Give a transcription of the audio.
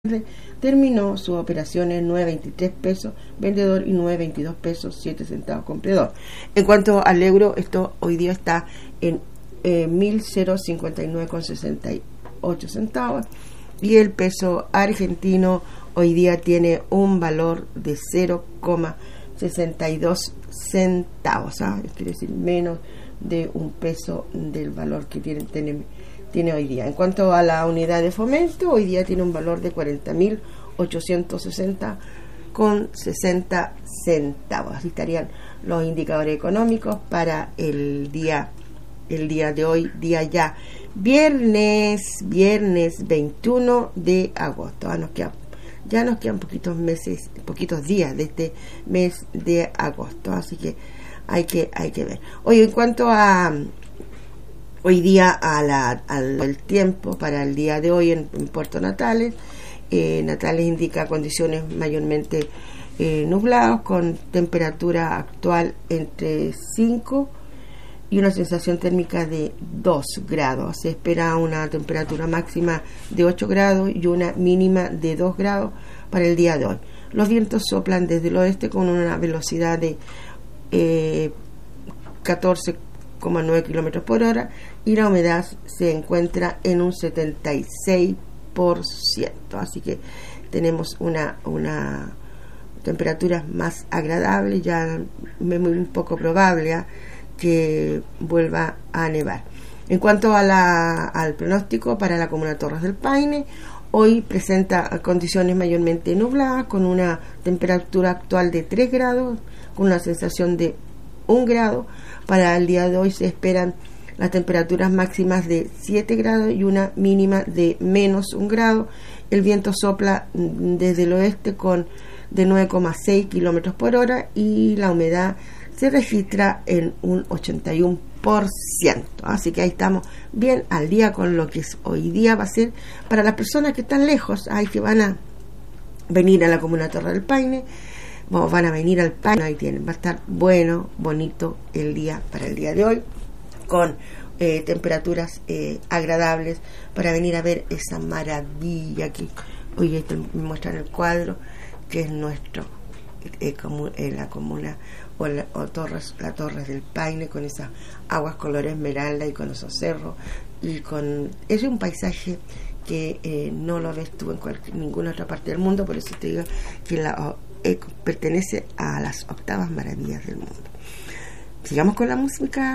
terminó sus operaciones 9.23 pesos vendedor y 9.22 pesos 7 centavos comprador. En cuanto al euro, esto hoy día está en 1.059,68 centavos, y el peso argentino hoy día tiene un valor de 0,62 centavos, quiere decir menos de un peso del valor que tiene hoy día. En cuanto a la unidad de fomento, hoy día tiene un valor de 40.860,60 centavos. Así estarían los indicadores económicos para el día de hoy, día ya viernes 21 de agosto. Ya nos quedan poquitos días de este mes de agosto, así que hay que ver. Oye, en cuanto a hoy día al tiempo para el día de hoy en Puerto Natales, Natales indica condiciones mayormente nublados, con temperatura actual entre 5 y una sensación térmica de 2 grados. Se espera una temperatura máxima de 8 grados y una mínima de 2 grados para el día de hoy. Los vientos soplan desde el oeste con una velocidad de 14,9 kilómetros por hora, y la humedad se encuentra en un 76%. Así que tenemos una temperatura más agradable. Ya es muy poco probable que vuelva a nevar. En cuanto al pronóstico para la comuna Torres del Paine, hoy presenta condiciones mayormente nubladas, con una temperatura actual de 3 grados, con una sensación de 1 grado. Para el día de hoy se esperan las temperaturas máximas de 7 grados y una mínima de menos 1 grado. El viento sopla desde el oeste de 9,6 kilómetros por hora, y la humedad se registra en un 81%. Así que ahí estamos bien al día con lo que hoy día va a ser para las personas que están lejos, que van a venir a la comuna Torre del Paine. Van a venir al Paine, ahí tienen, va a estar bonito el día para el día de hoy, con temperaturas agradables para venir a ver esa maravilla que hoy me muestran el cuadro, que es nuestro la comuna la Torres del Paine, con esas aguas color esmeralda y con esos cerros, y es un paisaje que no lo ves tú en ninguna otra parte del mundo. Por eso te digo que pertenece a las 8ª maravillas del mundo. Sigamos con la música.